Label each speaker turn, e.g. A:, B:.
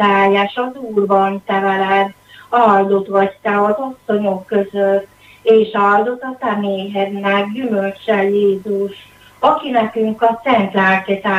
A: teljes, az Úrban te veled, áldott vagy te az asszonyok között, és áldott a te méhednek gyümölcse Jézus, aki nekünk a szent lelket